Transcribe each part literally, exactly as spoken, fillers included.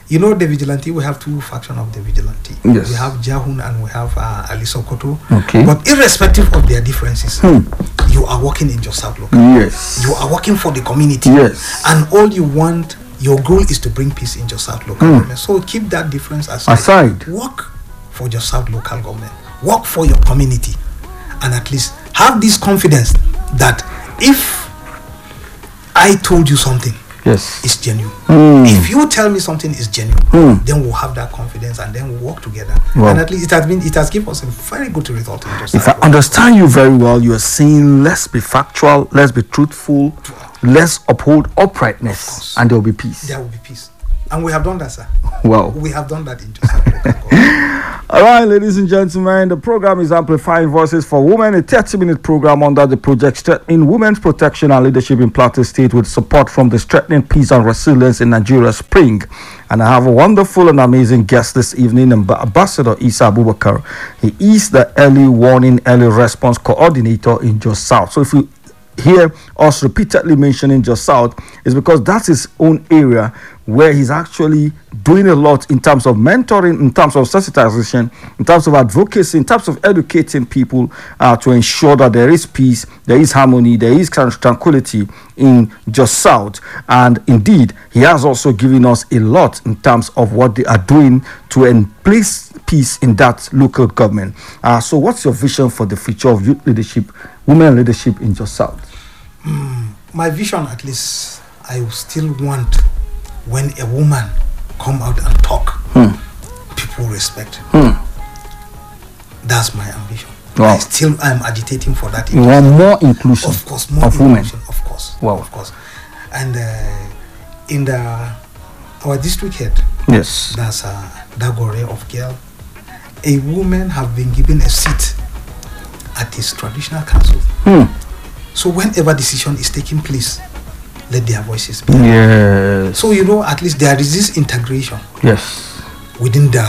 you know, the vigilante, we have two factions of the vigilante. Yes. We have Jahun and we have uh, Ali Sokoto. Okay. But irrespective of their differences, Hmm. you are working in Jos South local. Yes. You are working for the community. Yes. And all you want, your goal is to bring peace in Jos South local Hmm. government. So keep that difference aside. Aside. Work for Jos South local government. Work for your community. And at least have this confidence that if I told you something, Yes. it's genuine. Mm. If you tell me something is genuine, Mm. then we'll have that confidence and then we'll work together. Wow. And at least it has been, it has given us a very good result in Jos If I South. understand you very well, you are saying let's be factual, let's be truthful, let's uphold uprightness, and there will be peace. There will be peace. And we have done that, sir. Wow. We have done that in Jos South local government. All right, ladies and gentlemen, the program is Amplifying Voices for Women, a thirty-minute program under the project Strengthening Women's Protection and Leadership in Plateau State with support from the Strengthening Peace and Resilience in Nigeria Spring. And I have a wonderful and amazing guest this evening, Amb- Ambassador Isa Abubakar. He is the Early Warning, Early Response Coordinator in Jos South. So if you hear us repeatedly mentioning Jos South, is because that's his own area where he's actually doing a lot in terms of mentoring, in terms of sensitization, in terms of advocacy, in terms of educating people uh, to ensure that there is peace, there is harmony, there is tran- tranquility in Jos South. And indeed, he has also given us a lot in terms of what they are doing to place peace in that local government. Uh, so what's your vision for the future of youth leadership, women leadership in Jos South? Mm, my vision, at least, I still want when a woman come out and talk, Hmm. people respect. Hmm. That's my ambition. Wow. I still am agitating for that. You want more inclusion Of course, more of women. inclusion, of course. Wow. Of course. And uh, in the our district head, Yes. that's uh, Dagore of Girl, a woman have been given a seat at his traditional council. Hmm. So whenever decision is taking place, let their voices be. Yes. So you know, at least there is this integration Yes. within the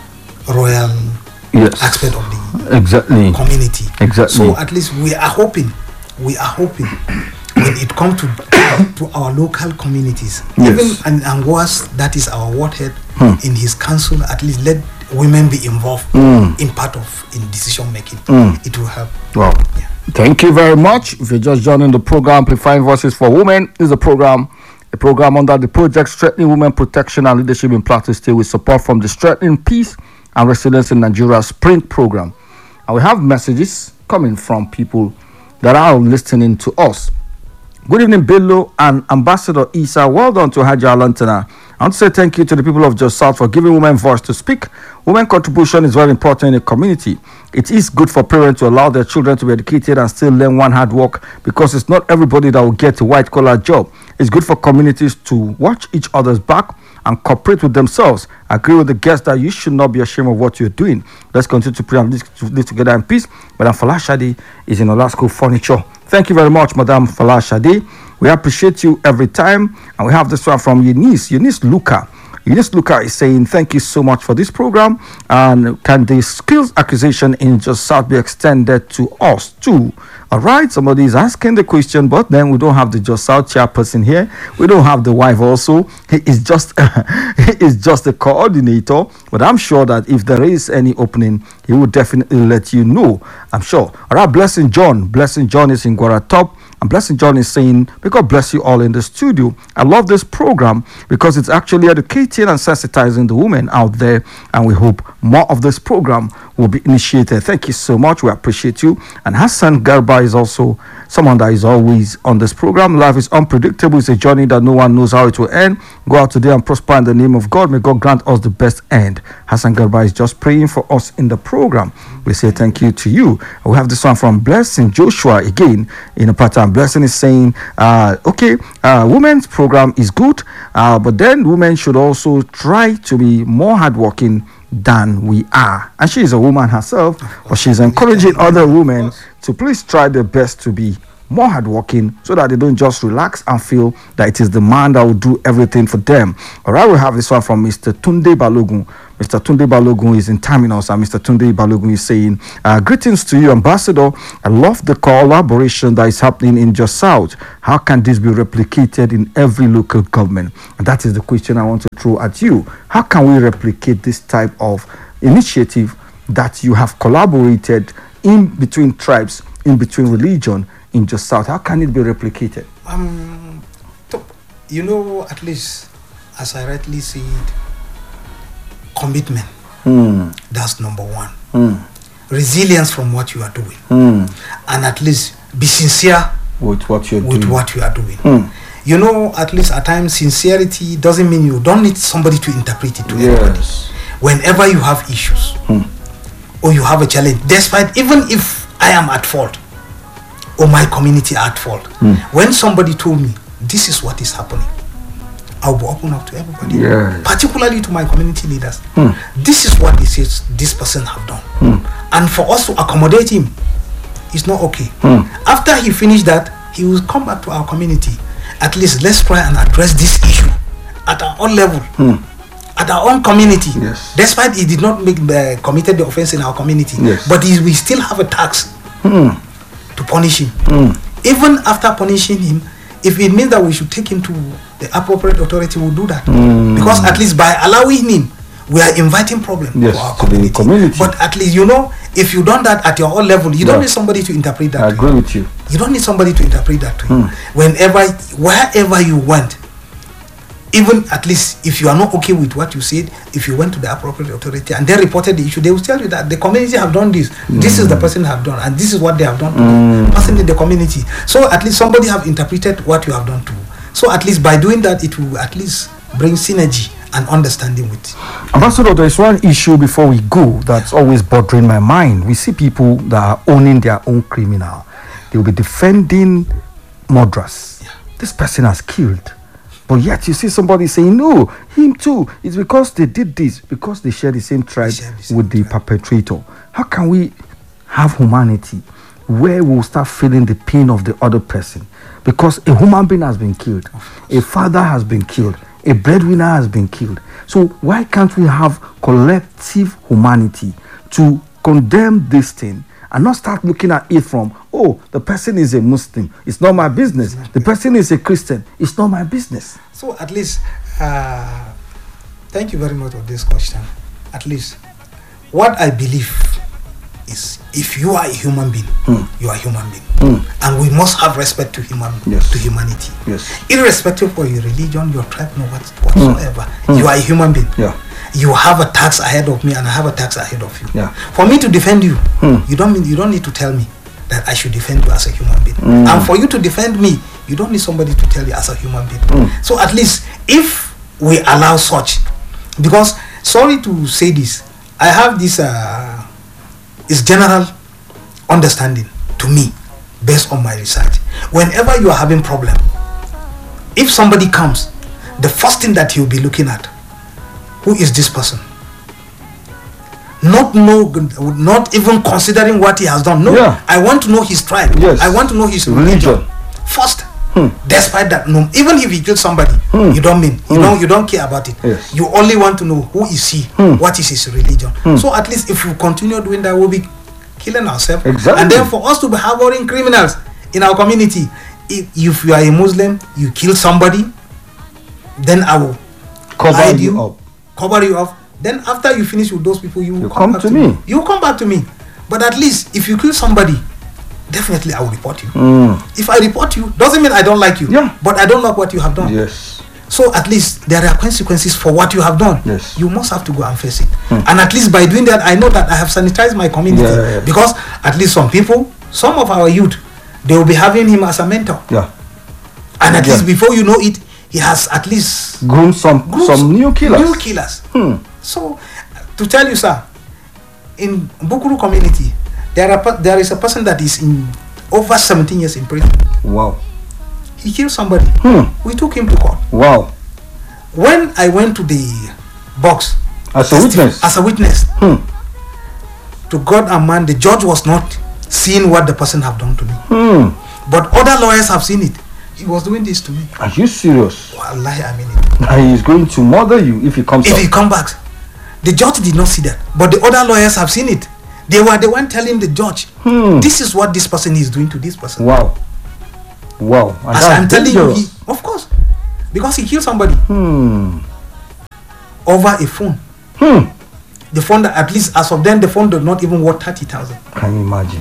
royal Yes. aspect of the Exactly. community. Exactly. So at least we are hoping, we are hoping when it comes to to our local communities, Yes. even in Angoas, that is our ward head, Hmm. in his council, at least let women be involved Mm. in part of in decision making. Mm. It will help. Wow. Yeah. Thank you very much. If you're just joining the program, Amplifying Voices for Women is a program, a program under the project Strengthening Women Protection and Leadership in Plateau State with support from the Strengthening Peace and Resilience in Nigeria Spring program. And we have messages coming from people that are listening to us. Good evening, Bello and Ambassador Isa. Well done to Haja Lantana. I want to say thank you to the people of Jos South for giving women voice to speak. Women contribution is very important in a community. It is good for parents to allow their children to be educated and still learn one hard work, because it's not everybody that will get a white collar job. It's good for communities to watch each other's back and cooperate with themselves. I agree with the guest that you should not be ashamed of what you're doing. Let's continue to pray and live together in peace. Madam Falashadi is in Olasco Furniture. Thank you very much, Madam Falashadi. We appreciate you every time. And we have this one from Eunice, Eunice Luca. Eunice Luca is saying, thank you so much for this program. And can the skills acquisition in Jos South be extended to us too? All right, somebody is asking the question, but then we don't have the Jos South chairperson here. We don't have the wife also. He is just he is just a coordinator. But I'm sure that if there is any opening, he will definitely let you know. I'm sure. All right, Blessing John. Blessing John is in Guaratop. And Blessing John is saying, may God bless you all in the studio. I love this program because it's actually educating and sensitizing the women out there. And we hope more of this program will be initiated. Thank you so much. We appreciate you. And Hassan Garba is also someone that is always on this program. Life is unpredictable. It's a journey that no one knows how it will end. Go out today and prosper in the name of God. May God grant us the best end. Hassan Garba is just praying for us in the program. We say thank you to you. We have this one from Blessing Joshua again in a pattern. Blessing is saying, uh, okay, uh, women's program is good, uh, but then women should also try to be more hardworking than we are. And she is a woman herself, but she's encouraging other women to please try their best to be more hardworking, so that they don't just relax and feel that it is the man that will do everything for them. All right, we have this one from Mister Tunde Balogun. Mister Tunde Balogun is in Terminals, and Mister Tunde Balogun is saying, uh, greetings to you, Ambassador. I love the collaboration that is happening in Jos South. How can this be replicated in every local government? And that is the question I want to throw at you. How can we replicate this type of initiative that you have collaborated in between tribes, in between religion in Jos South? How can it be replicated? Um, you know, at least, as I rightly said, commitment. Mm. That's number one. Mm. Resilience from what you are doing. Mm. And at least be sincere with what you're with doing. what you are doing. Mm. You know, at least at times, sincerity doesn't mean you don't need somebody to interpret it to yes. everybody. Whenever you have issues mm. or you have a challenge, despite even if I am at fault or my community are at fault, mm. when somebody told me this is what is happening, I'll be open up to everybody, yes. particularly to my community leaders. Mm. This is what this is, this person have done, mm. and for us to accommodate him, it's not okay. Mm. After he finished that, he will come back to our community. At least let's try and address this issue at our own level, mm. at our own community. Yes. Despite he did not make the committed the offense in our community, yes. but he, we still have a tax mm. to punish him. Mm. Even after punishing him, if it means that we should take him to the appropriate authority, will do that. Mm. Because at least by allowing him, we are inviting problem yes, to our to community. the community. But at least, you know, if you done that at your own level, you yeah. don't need somebody to interpret that. I to agree you. with you. You don't need somebody to interpret that to mm. you. Whenever, wherever you went, even at least if you are not okay with what you said, if you went to the appropriate authority and they reported the issue, they will tell you that the community have done this. Mm. This is the person have done, and this is what they have done to mm. the person in the community. So at least somebody have interpreted what you have done to. So at least by doing that, it will at least bring synergy and understanding with. Ambassador, there is one issue before we go that's always bothering my mind. We see people that are owning their own criminal. They will be defending murderers. Yeah. This person has killed. But yet you see somebody saying, no, him too. It's because they did this, because they share the same tribe the same with the tribe. perpetrator. How can we have humanity where we'll start feeling the pain of the other person? Because a human being has been killed. A father has been killed. A breadwinner has been killed. So why can't we have collective humanity to condemn this thing and not start looking at it from, oh, the person is a Muslim, it's not my business. The person is a Christian, it's not my business. So at least, uh, thank you very much for this question. At least, what I believe is, if you are a human being, mm. you are a human being, mm. and we must have respect to human yes. to humanity. Yes. Irrespective of your religion, your tribe, no what whatsoever, mm. you are a human being. Yeah. You have a tax ahead of me, and I have a tax ahead of you. Yeah. For me to defend you, mm. you don't mean you don't need to tell me that I should defend you as a human being. Mm. And for you to defend me, you don't need somebody to tell you as a human being. Mm. So at least if we allow such, because sorry to say this, I have this uh, is general understanding to me based on my research. Whenever you are having problem, if somebody comes, the first thing that you'll be looking at, who is this person? Not know, not even considering what he has done. No, yeah. I want to know his tribe. Yes. I want to know his religion, religion. first. Hmm. Despite that, no, even if he killed somebody, hmm. you don't mean you hmm. don't you don't care about it. Yes. You only want to know who is he, hmm. what is his religion. Hmm. So at least if we continue doing that, we'll be killing ourselves. Exactly. And then for us to be harboring criminals in our community, if, if you are a Muslim, you kill somebody, then I will cover you, you up. cover you up. Then after you finish with those people, you, you will come, come back to to me. me. You will come back to me. But at least if you kill somebody, definitely I will report you. Mm. If I report you, doesn't mean I don't like you. Yeah. But I don't like what you have done. Yes. So at least there are consequences for what you have done. Yes. You must have to go and face it. Mm. And at least by doing that, I know that I have sanitized my community. Yeah, yeah, yeah. Because at least some people, some of our youth, they will be having him as a mentor. Yeah. And at yeah. least before you know it, he has at least grown some some new killers. New killers. Hmm. So, to tell you, sir, in Bukuru community, there are there is a person that is in over seventeen years in prison. Wow. He killed somebody. Hmm. We took him to court. Wow. When I went to the box as a witness, as a witness, hmm. to God and man, the judge was not seeing what the person have done to me. Hmm. But other lawyers have seen it. He was doing this to me. Are you serious? Wallahi, I mean it. And he's going to murder you if he comes If up. he come back. The judge did not see that. But the other lawyers have seen it. They were the one telling the judge, Hmm. this is what this person is doing to this person. Wow. Wow. And As that's I'm telling you, dangerous. he, of course. Because he killed somebody Hmm. over a phone. Hmm. The phone that, at least as of then, the phone did not even worth thirty thousand. Can you imagine?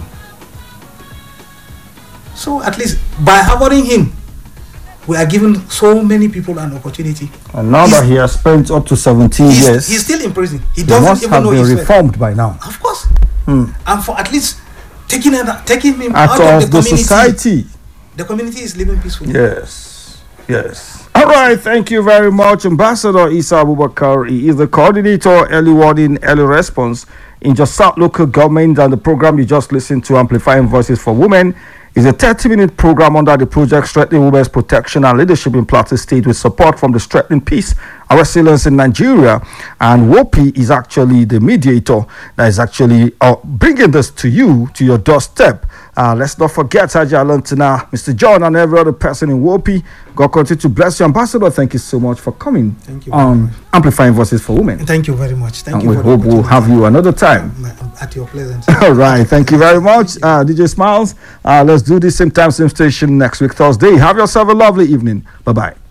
So at least by harboring him, we are giving so many people an opportunity. And now He's- that he has spent up to seventeen He's, years, he's still in prison. He he doesn't must even have know been his reformed by now. Of course. Hmm. And for at least taking him, taking him Out out, of of the, the community. society. The community is living peacefully. Yes. Yes. All right. Thank you very much, Ambassador Isa Abubakar. He is the coordinator, early warning, early response in just South local government, and the program you just listened to, Amplifying Voices for Women, is a thirty-minute program under the project Strengthening Women's Protection and Leadership in Plateau State with support from the Strengthening Peace and Resilience in Nigeria. And W O P is actually the mediator that is actually uh, bringing this to you, to your doorstep. Uh, let's not forget Haji Alantina, Mister John, and every other person in W O P. God continue to bless you, Ambassador. Thank you so much for coming Thank you very on much. Amplifying Voices for Women. Thank you very much. Thank And you we for hope the we'll have opportunity. you another time. I'm at your pleasant. All right. Thank you very much, uh, D J Smiles. Uh, let's do this same time, same station next week, Thursday. Have yourself a lovely evening. Bye bye.